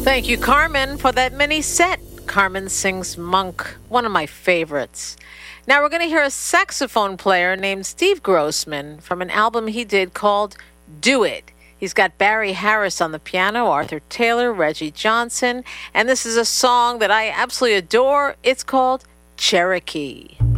Thank you, Carmen, for that mini set. Carmen sings Monk, one of my favorites. Now we're going to hear a saxophone player named Steve Grossman from an album he did called Do It. He's got Barry Harris on the piano, Arthur Taylor, Reggie Johnson, and this is a song that I absolutely adore. It's called Cherokee.